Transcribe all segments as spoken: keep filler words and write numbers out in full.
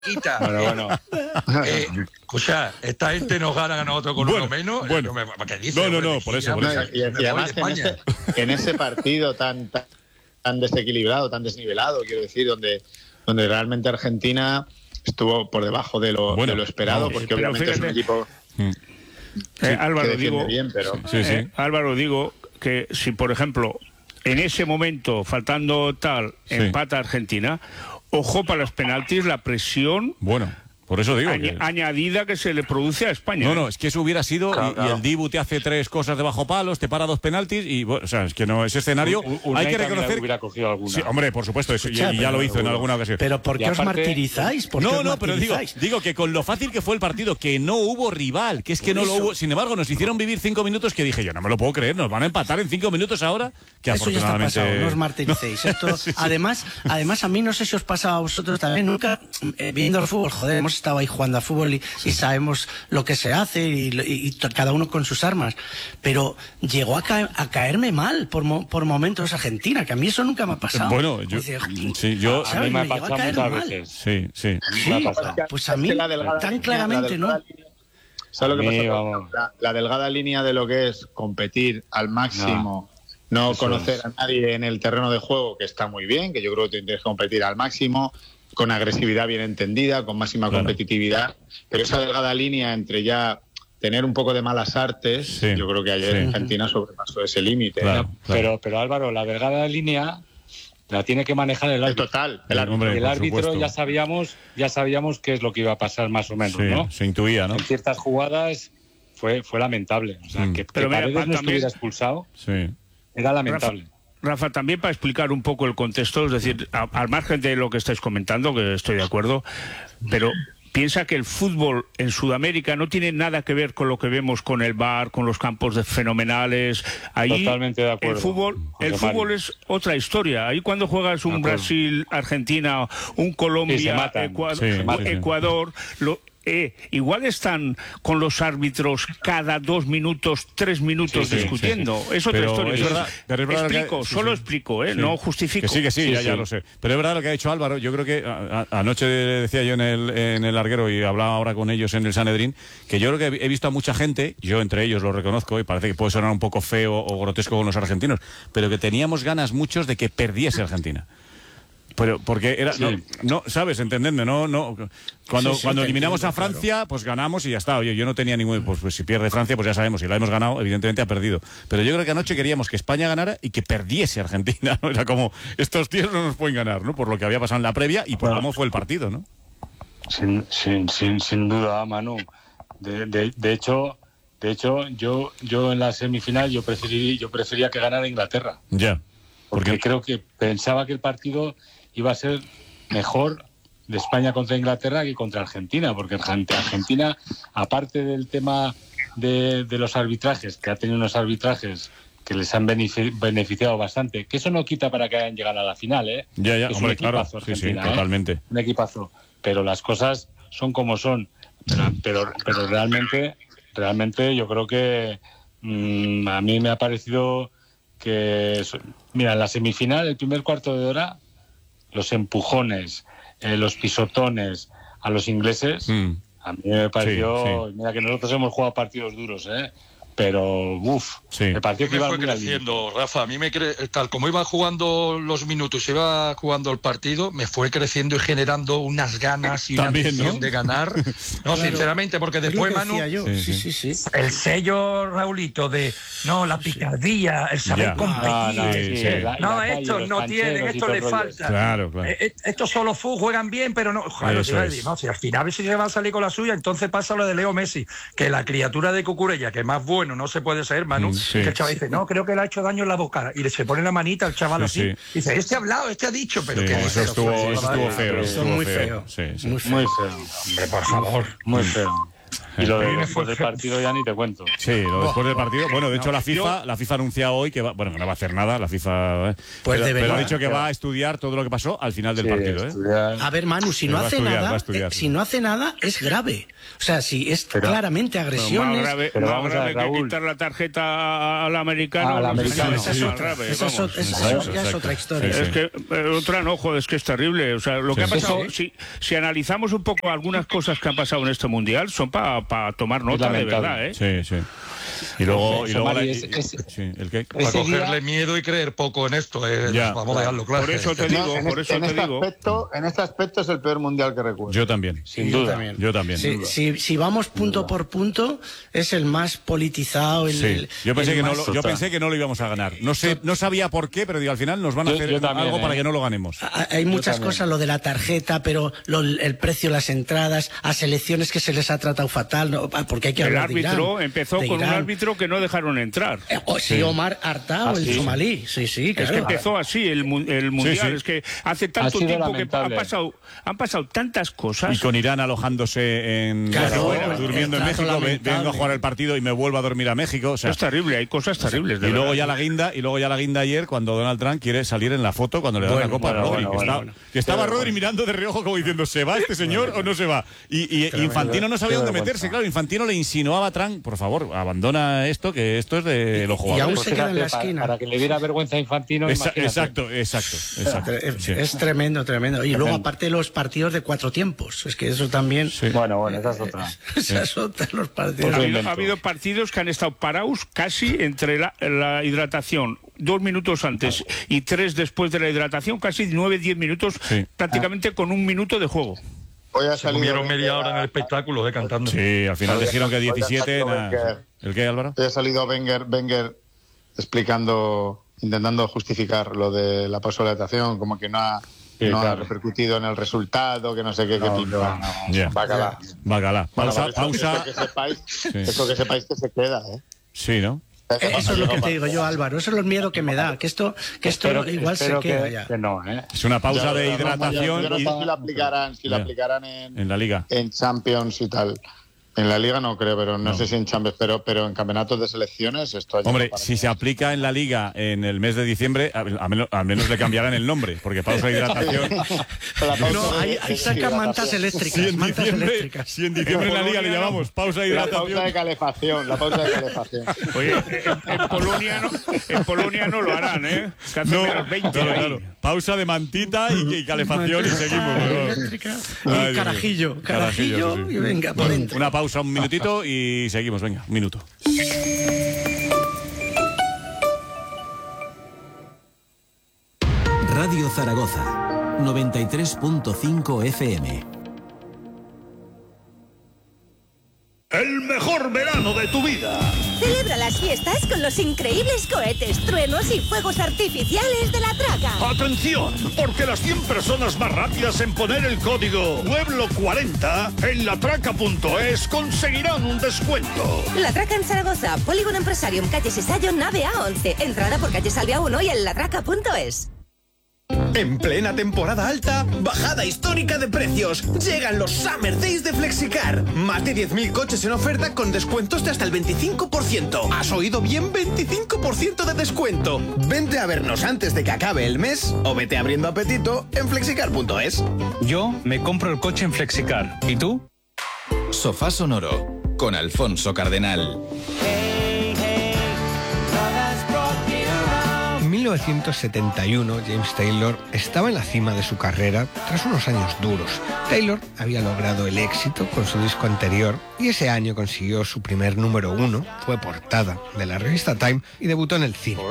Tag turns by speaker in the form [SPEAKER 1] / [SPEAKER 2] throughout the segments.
[SPEAKER 1] quita.
[SPEAKER 2] Bueno, bueno.
[SPEAKER 1] Eh, escucha, esta gente nos gana a nosotros con
[SPEAKER 3] Bueno,
[SPEAKER 1] uno menos.
[SPEAKER 3] bueno.
[SPEAKER 1] Me, ¿qué dice,
[SPEAKER 3] No, no,
[SPEAKER 1] hombre?
[SPEAKER 3] no, por eso,
[SPEAKER 1] Ya,
[SPEAKER 3] por
[SPEAKER 1] pues,
[SPEAKER 3] eso.
[SPEAKER 1] me
[SPEAKER 4] Y, y
[SPEAKER 1] voy
[SPEAKER 4] además
[SPEAKER 1] de
[SPEAKER 4] en
[SPEAKER 1] España.
[SPEAKER 4] ese, en ese partido tan, tan, tan desequilibrado, tan desnivelado, quiero decir, donde, donde realmente Argentina estuvo por debajo de lo,
[SPEAKER 3] Bueno,
[SPEAKER 4] de lo esperado,
[SPEAKER 3] no,
[SPEAKER 4] porque
[SPEAKER 5] pero
[SPEAKER 4] obviamente
[SPEAKER 5] fíjate,
[SPEAKER 4] es un equipo
[SPEAKER 5] eh, Álvaro,
[SPEAKER 4] que defiende
[SPEAKER 5] digo,
[SPEAKER 4] bien, pero...
[SPEAKER 3] Sí, sí.
[SPEAKER 5] eh, Álvaro, digo que si, por ejemplo, en ese momento, faltando tal,
[SPEAKER 3] Sí.
[SPEAKER 5] empata Argentina, ojo para los penaltis, la presión
[SPEAKER 3] Bueno, por eso digo.
[SPEAKER 5] añ-
[SPEAKER 3] que-
[SPEAKER 5] añadida que se le produce a España.
[SPEAKER 3] No, no, es que eso hubiera sido,
[SPEAKER 2] Claro,
[SPEAKER 3] y,
[SPEAKER 2] claro.
[SPEAKER 3] y el Dibu te hace tres cosas de bajo palos, te para dos penaltis, y bueno, o sea, es que no, ese escenario,
[SPEAKER 2] Un- un-
[SPEAKER 3] hay que
[SPEAKER 2] Unai también
[SPEAKER 3] reconocer...
[SPEAKER 2] hubiera cogido alguna.
[SPEAKER 3] Sí, hombre, por supuesto, eso, y,
[SPEAKER 6] Escucha,
[SPEAKER 3] y ya lo
[SPEAKER 6] pero-
[SPEAKER 3] hizo en alguna ocasión.
[SPEAKER 6] Pero ¿por
[SPEAKER 2] Y
[SPEAKER 6] qué os
[SPEAKER 2] aparte-
[SPEAKER 6] martirizáis? ¿Por qué
[SPEAKER 3] No,
[SPEAKER 6] os
[SPEAKER 3] no, pero digo,
[SPEAKER 6] martirizáis?
[SPEAKER 3] digo que con lo fácil que fue el partido, que no hubo rival, que es que
[SPEAKER 6] Por
[SPEAKER 3] no lo
[SPEAKER 6] eso.
[SPEAKER 3] hubo. Sin embargo, nos hicieron vivir cinco minutos que dije yo, no me lo puedo creer, nos van a empatar en cinco minutos ahora, que
[SPEAKER 6] Eso ya está
[SPEAKER 3] afortunadamente...
[SPEAKER 6] pasado, no os martiricéis. Esto, además, además, a mí no sé si os pasa a vosotros también, nunca eh, viendo el fútbol, joder, hemos estado ahí jugando a fútbol y, y sabemos lo que se hace y, y- y to- cada uno con sus armas, pero llegó a, caer- a caerme mal por, mo- por momentos Argentina, que a mí eso nunca me ha pasado.
[SPEAKER 3] Bueno, yo-
[SPEAKER 6] Dice,
[SPEAKER 3] sí, yo-
[SPEAKER 6] ¿sabes?
[SPEAKER 2] A mí me ha
[SPEAKER 6] llegó a
[SPEAKER 2] pasado
[SPEAKER 6] caer
[SPEAKER 2] muchas
[SPEAKER 6] mal.
[SPEAKER 2] veces.
[SPEAKER 3] Sí, sí.
[SPEAKER 6] Sí,
[SPEAKER 2] Me ha pasado.
[SPEAKER 6] pues a mí
[SPEAKER 4] Es que la delgada
[SPEAKER 6] tan
[SPEAKER 4] línea,
[SPEAKER 6] claramente
[SPEAKER 4] la
[SPEAKER 6] no.
[SPEAKER 4] delgada línea- ¿Sabes lo que
[SPEAKER 2] A mí,
[SPEAKER 4] pasa?
[SPEAKER 2] vamos.
[SPEAKER 4] La, la delgada línea de lo que es competir al máximo, no,
[SPEAKER 2] Eso
[SPEAKER 4] conocer
[SPEAKER 2] es.
[SPEAKER 4] a nadie en el terreno de juego, que está muy bien, que yo creo que tienes que competir al máximo, con agresividad bien entendida, con máxima
[SPEAKER 3] Claro.
[SPEAKER 4] competitividad, pero esa delgada línea entre ya tener un poco de malas artes,
[SPEAKER 3] Sí,
[SPEAKER 4] yo creo que ayer
[SPEAKER 3] sí.
[SPEAKER 4] Argentina sobrepasó ese límite.
[SPEAKER 3] Claro,
[SPEAKER 4] ¿no?
[SPEAKER 3] claro.
[SPEAKER 2] Pero, pero Álvaro, la delgada línea la tiene que manejar el
[SPEAKER 4] Es
[SPEAKER 2] árbitro.
[SPEAKER 4] total.
[SPEAKER 3] El
[SPEAKER 4] El árbitro.
[SPEAKER 3] hombre,
[SPEAKER 2] el
[SPEAKER 3] por
[SPEAKER 2] árbitro
[SPEAKER 3] supuesto.
[SPEAKER 2] ya sabíamos, ya sabíamos qué es lo que iba a pasar más o menos,
[SPEAKER 3] Sí,
[SPEAKER 2] ¿no?
[SPEAKER 3] se intuía, ¿no?
[SPEAKER 2] En ciertas jugadas fue, fue lamentable. O sea,
[SPEAKER 3] Mm.
[SPEAKER 2] que, que
[SPEAKER 5] Pero mira,
[SPEAKER 2] Paredes
[SPEAKER 5] pa-
[SPEAKER 2] no
[SPEAKER 5] también-
[SPEAKER 2] estuviera expulsado
[SPEAKER 3] Sí.
[SPEAKER 2] era lamentable.
[SPEAKER 5] Rafa, también para explicar un poco el contexto, es decir, a- al margen de lo que estáis comentando, que estoy de acuerdo, pero piensa que el fútbol en Sudamérica no tiene nada que ver con lo que vemos con el V A R, con los campos de fenomenales. Ahí
[SPEAKER 2] Totalmente de acuerdo,
[SPEAKER 5] el fútbol,
[SPEAKER 2] José
[SPEAKER 5] el
[SPEAKER 2] Mario.
[SPEAKER 5] fútbol es otra historia. Ahí cuando juegas un
[SPEAKER 2] De acuerdo.
[SPEAKER 5] Brasil, Argentina, un
[SPEAKER 2] Sí, se
[SPEAKER 5] Colombia,
[SPEAKER 2] matan.
[SPEAKER 5] Ecua-
[SPEAKER 3] Sí, sí, sí.
[SPEAKER 5] Ecuador, lo- eh, igual están con los árbitros cada dos minutos, tres minutos
[SPEAKER 3] Sí, sí,
[SPEAKER 5] discutiendo.
[SPEAKER 3] sí, sí.
[SPEAKER 5] Es otra
[SPEAKER 3] Pero
[SPEAKER 5] historia.
[SPEAKER 3] es verdad- pero es verdad que-
[SPEAKER 5] explico,
[SPEAKER 3] sí,
[SPEAKER 5] solo
[SPEAKER 3] sí.
[SPEAKER 5] explico, ¿eh?
[SPEAKER 3] Sí.
[SPEAKER 5] No justifico.
[SPEAKER 3] Que sí, que sí,
[SPEAKER 2] Sí,
[SPEAKER 3] ya, ya
[SPEAKER 2] sí.
[SPEAKER 3] lo sé. Pero es verdad lo que ha dicho Álvaro. Yo creo que a- a- anoche decía yo en el, en el larguero y hablaba ahora con ellos en el Sanedrín, que yo creo que he visto a mucha gente, yo entre ellos lo reconozco, y parece que puede sonar un poco feo o grotesco con los argentinos, pero que teníamos ganas muchos de que perdiese Argentina. Pero porque era,
[SPEAKER 2] Sí.
[SPEAKER 3] no, no, sabes, entendedme, no, no, cuando,
[SPEAKER 6] Sí, sí,
[SPEAKER 3] cuando
[SPEAKER 6] te
[SPEAKER 3] eliminamos
[SPEAKER 6] entiendo,
[SPEAKER 3] a Francia, pues ganamos y ya está. Oye, yo no tenía ningún, pues, pues si pierde Francia, pues ya sabemos, si la hemos ganado, evidentemente ha perdido. Pero yo creo que anoche queríamos que España ganara y que perdiese Argentina, ¿no? Era como, estos tíos no nos pueden ganar, ¿no? Por lo que había pasado en la previa y por
[SPEAKER 2] Bueno.
[SPEAKER 3] cómo fue el partido, ¿no?
[SPEAKER 2] Sin, sin, sin, sin duda, Manu. De, de, de hecho, de hecho, yo, yo en la semifinal yo preferí, yo prefería que ganara Inglaterra.
[SPEAKER 3] Ya.
[SPEAKER 2] Porque
[SPEAKER 3] Porque,
[SPEAKER 2] creo que pensaba que el partido iba a ser mejor de España contra Inglaterra que contra Argentina, porque Argent- Argentina, aparte del tema de, de los arbitrajes, que ha tenido unos arbitrajes que les han benefi- beneficiado bastante, que eso no quita para que hayan llegado a la final, ¿eh?
[SPEAKER 3] ya, ya,
[SPEAKER 2] Es un
[SPEAKER 3] hombre, claro.
[SPEAKER 2] equipazo
[SPEAKER 3] Sí, sí,
[SPEAKER 2] Argentina, ¿eh?
[SPEAKER 3] totalmente.
[SPEAKER 2] Un equipazo, pero las cosas son como son. Pero, pero, pero realmente, realmente yo creo que mmm, a mí me ha parecido que, mira, en la semifinal, el primer cuarto de hora, los empujones, eh, los pisotones a los ingleses,
[SPEAKER 3] Mm.
[SPEAKER 2] a mí me pareció,
[SPEAKER 3] Sí, sí.
[SPEAKER 2] mira que nosotros hemos jugado partidos duros, ¿eh? Pero, uff,
[SPEAKER 3] Sí.
[SPEAKER 2] me pareció que
[SPEAKER 1] me
[SPEAKER 2] iban
[SPEAKER 1] fue
[SPEAKER 2] muy al límite.
[SPEAKER 1] creciendo, Rafa. A mí me cre... tal como iba jugando los minutos, iba jugando el partido, me fue creciendo y generando unas ganas y
[SPEAKER 3] También,
[SPEAKER 1] una ambición
[SPEAKER 3] ¿no?
[SPEAKER 1] de ganar. No,
[SPEAKER 6] Claro.
[SPEAKER 1] sinceramente, porque
[SPEAKER 6] Es lo
[SPEAKER 1] después,
[SPEAKER 6] que
[SPEAKER 1] Manu,
[SPEAKER 6] decía yo.
[SPEAKER 3] Sí,
[SPEAKER 6] Sí,
[SPEAKER 3] sí.
[SPEAKER 6] sí, sí.
[SPEAKER 1] el sello, Raulito, de no, la picardía, el saber
[SPEAKER 3] Ya.
[SPEAKER 1] competir.
[SPEAKER 2] Ah, no,
[SPEAKER 3] Sí,
[SPEAKER 2] sí,
[SPEAKER 3] sí.
[SPEAKER 2] la-
[SPEAKER 1] No,
[SPEAKER 2] la calle,
[SPEAKER 1] estos
[SPEAKER 2] los
[SPEAKER 1] no
[SPEAKER 2] cancheros
[SPEAKER 1] tienen,
[SPEAKER 2] y
[SPEAKER 1] esto
[SPEAKER 2] todo
[SPEAKER 1] le
[SPEAKER 2] el rollo.
[SPEAKER 1] falta.
[SPEAKER 3] Claro, claro.
[SPEAKER 1] Eh, eh, estos solo fu juegan bien, pero no. Claro,
[SPEAKER 3] Eso
[SPEAKER 1] te iba a
[SPEAKER 3] es.
[SPEAKER 1] decir, no, si al final a ver si se va a salir con la suya, entonces pasa lo de Leo Messi, que la criatura de Cucurella, que más bueno no se puede ser, Manu,
[SPEAKER 3] Mm, sí.
[SPEAKER 1] que el chaval dice, no, creo que le ha hecho daño en la boca, y le se pone la manita al chaval
[SPEAKER 3] Sí,
[SPEAKER 1] así,
[SPEAKER 3] sí.
[SPEAKER 1] y dice, este ha hablado, este ha dicho, pero
[SPEAKER 3] Sí,
[SPEAKER 1] que
[SPEAKER 3] eso estuvo, eso estuvo feo.
[SPEAKER 6] Eso es
[SPEAKER 3] estuvo
[SPEAKER 6] muy feo.
[SPEAKER 3] Sí, sí.
[SPEAKER 6] Muy feo.
[SPEAKER 2] Muy feo,
[SPEAKER 1] Hombre, por favor.
[SPEAKER 2] muy feo. Y lo de después del partido ya ni te cuento.
[SPEAKER 3] Sí, lo después del partido. Bueno, de hecho la FIFA, la FIFA ha anunciado hoy que va, bueno, que no va a hacer nada, la FIFA, eh,
[SPEAKER 6] Pues
[SPEAKER 3] pero,
[SPEAKER 6] debería.
[SPEAKER 3] pero ha dicho que va a estudiar todo lo que pasó al final del
[SPEAKER 2] Sí,
[SPEAKER 3] partido, ¿eh?
[SPEAKER 2] estudiar.
[SPEAKER 6] A ver, Manu, si no
[SPEAKER 3] Va a
[SPEAKER 6] hace
[SPEAKER 3] estudiar, va a
[SPEAKER 6] nada,
[SPEAKER 3] estudiar,
[SPEAKER 6] eh,
[SPEAKER 3] sí.
[SPEAKER 6] si no hace nada, es grave. O sea, si es
[SPEAKER 2] Pero-
[SPEAKER 6] claramente
[SPEAKER 5] Pero
[SPEAKER 6] agresiones.
[SPEAKER 5] más grave,
[SPEAKER 2] Pero
[SPEAKER 5] más
[SPEAKER 2] vamos a
[SPEAKER 5] grave
[SPEAKER 2] ver,
[SPEAKER 5] que
[SPEAKER 2] Raúl.
[SPEAKER 5] quitar la tarjeta al americano.
[SPEAKER 2] Ah, al
[SPEAKER 5] no sé si
[SPEAKER 2] americano,
[SPEAKER 5] es
[SPEAKER 6] esa es
[SPEAKER 5] más
[SPEAKER 6] otra,
[SPEAKER 5] grave,
[SPEAKER 6] esa es
[SPEAKER 5] vamos.
[SPEAKER 6] otra- esa
[SPEAKER 3] Exacto,
[SPEAKER 6] es- ya es
[SPEAKER 3] exacto.
[SPEAKER 6] otra historia.
[SPEAKER 3] Sí,
[SPEAKER 5] Es
[SPEAKER 3] sí.
[SPEAKER 5] que, eh, otra no, joder, es que es terrible. O sea, lo que
[SPEAKER 3] Sí.
[SPEAKER 5] ha pasado,
[SPEAKER 2] Eso-
[SPEAKER 5] si, si analizamos un poco algunas cosas que han pasado en este mundial, son para tomar nota de
[SPEAKER 2] lamentable.
[SPEAKER 5] verdad, ¿eh?
[SPEAKER 3] Sí, sí. Y luego, y
[SPEAKER 2] Eso,
[SPEAKER 3] luego
[SPEAKER 2] Mari,
[SPEAKER 3] la-
[SPEAKER 2] es-
[SPEAKER 3] y-
[SPEAKER 2] es-
[SPEAKER 3] sí, ¿el qué?
[SPEAKER 1] Para
[SPEAKER 2] Ese
[SPEAKER 1] cogerle
[SPEAKER 2] día-
[SPEAKER 1] miedo y creer poco en esto, eh,
[SPEAKER 3] Ya.
[SPEAKER 1] vamos a dejarlo claro.
[SPEAKER 5] Por eso te
[SPEAKER 4] No,
[SPEAKER 5] digo,
[SPEAKER 4] en
[SPEAKER 5] por
[SPEAKER 4] este,
[SPEAKER 5] eso
[SPEAKER 4] en
[SPEAKER 5] te
[SPEAKER 4] este
[SPEAKER 5] digo.
[SPEAKER 4] aspecto, en este aspecto es el peor mundial que recuerdo.
[SPEAKER 3] Yo también.
[SPEAKER 2] Sin
[SPEAKER 6] Yo
[SPEAKER 2] duda.
[SPEAKER 6] también.
[SPEAKER 3] Yo también.
[SPEAKER 6] Si, si, si vamos punto por punto, es el más politizado. El,
[SPEAKER 3] Sí.
[SPEAKER 6] el-
[SPEAKER 3] Yo pensé
[SPEAKER 6] el
[SPEAKER 3] que no
[SPEAKER 6] más-
[SPEAKER 3] lo, yo pensé que no lo íbamos a ganar. No sé, no sabía por qué, pero digo, al final nos van a
[SPEAKER 2] Yo-
[SPEAKER 3] hacer
[SPEAKER 2] yo también,
[SPEAKER 3] algo
[SPEAKER 2] ¿eh?
[SPEAKER 3] para que no lo ganemos.
[SPEAKER 6] Ha- Hay muchas
[SPEAKER 2] también.
[SPEAKER 6] cosas, lo de la tarjeta, pero lo- el precio de las entradas, a selecciones que se les ha tratado fatal, ¿no? Porque hay que
[SPEAKER 5] El
[SPEAKER 6] hablar de
[SPEAKER 5] árbitro
[SPEAKER 6] Irán,
[SPEAKER 5] empezó
[SPEAKER 6] de
[SPEAKER 5] con un
[SPEAKER 6] Irán.
[SPEAKER 5] árbitro que no dejaron entrar.
[SPEAKER 6] Eh, oh, sí, Omar Artao,
[SPEAKER 2] Ah,
[SPEAKER 6] el
[SPEAKER 2] sí.
[SPEAKER 6] somalí. Sí, sí,
[SPEAKER 5] Es
[SPEAKER 6] claro.
[SPEAKER 5] que empezó así el, mu- el mundial.
[SPEAKER 3] sí.
[SPEAKER 5] Es que hace tanto
[SPEAKER 2] sido
[SPEAKER 5] tiempo que han
[SPEAKER 2] lamentable.
[SPEAKER 5] pasado, han pasado tantas cosas.
[SPEAKER 3] Y con Irán alojándose en
[SPEAKER 6] Claro,
[SPEAKER 3] México,
[SPEAKER 6] el-
[SPEAKER 3] durmiendo
[SPEAKER 6] el
[SPEAKER 3] en
[SPEAKER 6] trato
[SPEAKER 3] México, ve-
[SPEAKER 6] lamentable.
[SPEAKER 3] vengo a jugar el partido y me vuelvo a dormir a México. O sea,
[SPEAKER 5] Es terrible, hay cosas terribles. de
[SPEAKER 3] y luego
[SPEAKER 5] verdad.
[SPEAKER 3] ya la guinda, y luego ya la guinda ayer cuando Donald Trump quiere salir en la foto cuando le da
[SPEAKER 6] Bueno,
[SPEAKER 3] la copa a
[SPEAKER 2] bueno,
[SPEAKER 3] Rodri.
[SPEAKER 2] bueno,
[SPEAKER 3] que,
[SPEAKER 2] bueno,
[SPEAKER 3] está-
[SPEAKER 2] bueno.
[SPEAKER 3] que estaba Rodri mirando de reojo como diciendo, ¿se va este señor o no se va? Y, y- Infantino no sabía
[SPEAKER 2] Qué
[SPEAKER 3] dónde
[SPEAKER 2] vergüenza.
[SPEAKER 3] meterse. Claro, Infantino le insinuaba a Trump, por favor, abandona esto, que esto es de los
[SPEAKER 6] y
[SPEAKER 3] jugadores.
[SPEAKER 6] aún
[SPEAKER 2] Pues
[SPEAKER 6] se queda en la
[SPEAKER 2] fíjate, para,
[SPEAKER 6] esquina.
[SPEAKER 2] para que le diera vergüenza a Infantino.
[SPEAKER 3] Esa-
[SPEAKER 2] imagínate.
[SPEAKER 3] exacto, exacto, exacto.
[SPEAKER 6] Es,
[SPEAKER 3] Sí.
[SPEAKER 6] es tremendo, tremendo. Y luego, aparte, los partidos de cuatro tiempos. Es que eso también.
[SPEAKER 3] Sí.
[SPEAKER 2] Bueno, bueno, esa es otra.
[SPEAKER 6] Esas otras, los
[SPEAKER 5] Ha
[SPEAKER 6] partidos.
[SPEAKER 2] Otro
[SPEAKER 5] habido,
[SPEAKER 2] invento.
[SPEAKER 5] ha habido partidos que han estado parados casi entre la, la hidratación, dos minutos antes y tres después de la hidratación, casi nueve, diez minutos,
[SPEAKER 3] Sí.
[SPEAKER 5] prácticamente con un minuto de juego.
[SPEAKER 4] Hoy ha
[SPEAKER 1] Se
[SPEAKER 4] salido
[SPEAKER 1] comieron
[SPEAKER 4] Wenger
[SPEAKER 1] media hora en el
[SPEAKER 4] a-
[SPEAKER 1] espectáculo, eh, cantando.
[SPEAKER 3] Sí, al final
[SPEAKER 4] Oiga,
[SPEAKER 3] dijeron que
[SPEAKER 4] oiga,
[SPEAKER 3] diecisiete.
[SPEAKER 4] Santo
[SPEAKER 3] nada.
[SPEAKER 4] Wenger.
[SPEAKER 3] ¿El qué, Álvaro?
[SPEAKER 4] Hoy ha salido Wenger, Wenger explicando, intentando justificar lo de la pausa como que no ha,
[SPEAKER 2] Sí,
[SPEAKER 4] no ha
[SPEAKER 2] claro.
[SPEAKER 4] repercutido en el resultado, que no sé qué,
[SPEAKER 2] No,
[SPEAKER 4] que
[SPEAKER 2] no, no.
[SPEAKER 3] Ya.
[SPEAKER 4] Bacala.
[SPEAKER 3] Bacala.
[SPEAKER 4] Bueno,
[SPEAKER 3] Pausa,
[SPEAKER 4] eso-
[SPEAKER 3] pausa.
[SPEAKER 4] Eso que sepáis, eso que sepáis que se queda, ¿eh?
[SPEAKER 3] Sí, ¿no?
[SPEAKER 6] Eh, Eso es lo que te digo yo, Álvaro. Eso es el miedo que me da. Que esto, que esto
[SPEAKER 2] Espero-
[SPEAKER 6] igual se
[SPEAKER 2] espero
[SPEAKER 6] queda
[SPEAKER 2] que,
[SPEAKER 6] ya.
[SPEAKER 2] que no, ¿eh?
[SPEAKER 3] Es una pausa
[SPEAKER 4] Ya,
[SPEAKER 3] de
[SPEAKER 4] ya, no,
[SPEAKER 3] hidratación
[SPEAKER 4] Yo no
[SPEAKER 3] y-
[SPEAKER 4] sé si la aplicarán, si la
[SPEAKER 3] Ya.
[SPEAKER 4] aplicarán en,
[SPEAKER 3] en la liga.
[SPEAKER 4] en Champions y tal. En la Liga no creo, pero no,
[SPEAKER 3] No.
[SPEAKER 4] sé si en Champions, pero, pero en campeonatos de selecciones esto ha
[SPEAKER 3] Hombre,
[SPEAKER 4] llegado para
[SPEAKER 3] si se
[SPEAKER 4] quedarse.
[SPEAKER 3] aplica en la liga en el mes de diciembre, a, a menos, al menos le cambiarán el nombre, porque pausa de hidratación.
[SPEAKER 4] La pausa
[SPEAKER 6] No,
[SPEAKER 4] de-
[SPEAKER 6] ahí,
[SPEAKER 4] de
[SPEAKER 6] ahí sacan mantas
[SPEAKER 4] hidratación.
[SPEAKER 6] eléctricas.
[SPEAKER 3] Si en
[SPEAKER 6] mantas
[SPEAKER 3] diciembre,
[SPEAKER 6] eléctricas.
[SPEAKER 3] si en, diciembre en la liga le llamamos pausa de
[SPEAKER 4] La pausa de
[SPEAKER 3] hidratación.
[SPEAKER 4] calefacción, la pausa de calefacción.
[SPEAKER 5] Oye, en, en Polonia no, en Polonia no lo harán, ¿eh? Que hace
[SPEAKER 3] No,
[SPEAKER 5] menos veinte
[SPEAKER 3] claro,
[SPEAKER 5] ahí.
[SPEAKER 3] claro. Pausa de mantita y, y calefacción y seguimos. por favor.
[SPEAKER 6] Eléctrica.
[SPEAKER 3] Ay,
[SPEAKER 6] Y
[SPEAKER 3] Dios
[SPEAKER 6] carajillo.
[SPEAKER 3] mío.
[SPEAKER 6] Carajillo
[SPEAKER 3] sí, sí.
[SPEAKER 6] y venga, por dentro.
[SPEAKER 3] Una pausa, un minutito y seguimos. Venga, un minuto.
[SPEAKER 7] Radio Zaragoza, noventa y tres punto cinco F M.
[SPEAKER 8] El mejor verano de tu vida.
[SPEAKER 9] Celebra las fiestas con los increíbles cohetes, truenos y fuegos artificiales de La Traca.
[SPEAKER 8] Atención, porque las cien personas más rápidas en poner el código Pueblo cuarenta en latraca punto es conseguirán un descuento.
[SPEAKER 9] La Traca en Zaragoza, Polígono Empresarium, calle Sesayo, nave A once. Entrada por calle Salvia uno y en latraca punto es.
[SPEAKER 10] En plena temporada alta, bajada histórica de precios. Llegan los Summer Days de Flexicar. Más de diez mil coches en oferta con descuentos de hasta el veinticinco por ciento. ¿Has oído bien? veinticinco por ciento de descuento. Vente a vernos antes de que acabe el mes o vete abriendo apetito en flexicar punto es.
[SPEAKER 11] Yo me compro el coche en Flexicar. ¿Y tú?
[SPEAKER 12] Sofá Sonoro con Alfonso Cardenal.
[SPEAKER 13] En mil novecientos setenta y uno, James Taylor estaba en la cima de su carrera tras unos años duros. Taylor había logrado el éxito con su disco anterior y ese año consiguió su primer número uno, fue portada de la revista Time y debutó en el cine.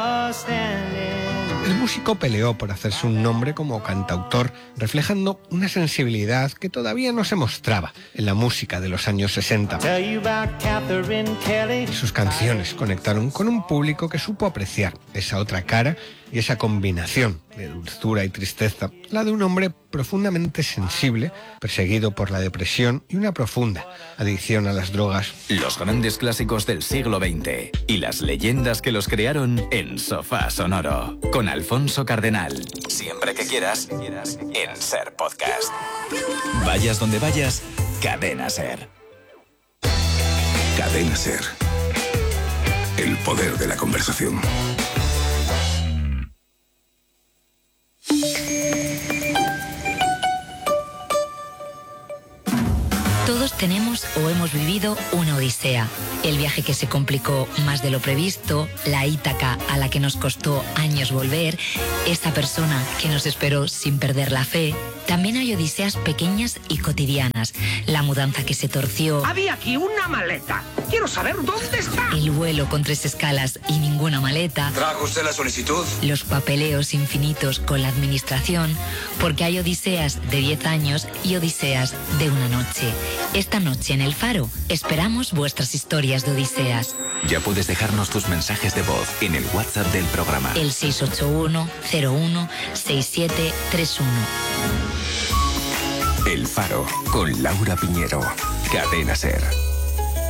[SPEAKER 13] El músico peleó por hacerse un nombre como cantautor, reflejando una sensibilidad que todavía no se mostraba en la música de los años sesenta. Y sus canciones conectaron con un público que supo apreciar esa otra cara y esa combinación de dulzura y tristeza, la de un hombre profundamente sensible, perseguido por la depresión y una profunda adicción a las drogas.
[SPEAKER 12] Los grandes clásicos del siglo veinte y las leyendas que los crearon en Sofá Sonoro con Alfonso Cardenal. Siempre que quieras, en Ser Podcast. Vayas donde vayas, Cadena Ser.
[SPEAKER 14] Cadena SER. El poder de la conversación.
[SPEAKER 15] Todos tenemos o hemos vivido una odisea. El viaje que se complicó más de lo previsto, la Ítaca a la que nos costó años volver, esa persona que nos esperó sin perder la fe. También hay odiseas pequeñas y cotidianas. La mudanza que se torció.
[SPEAKER 16] Había aquí una maleta. Quiero saber dónde está.
[SPEAKER 15] El vuelo con tres escalas y ninguna maleta.
[SPEAKER 17] ¿Trajo usted la solicitud?
[SPEAKER 15] Los papeleos infinitos con la administración. Porque hay odiseas de diez años y odiseas de una noche. Esta noche en El Faro esperamos vuestras historias de odiseas.
[SPEAKER 12] Ya puedes dejarnos tus mensajes de voz en el WhatsApp del programa.
[SPEAKER 15] El seis ocho uno cero uno seis siete tres uno.
[SPEAKER 12] El Faro, con Laura Piñero. Cadena SER.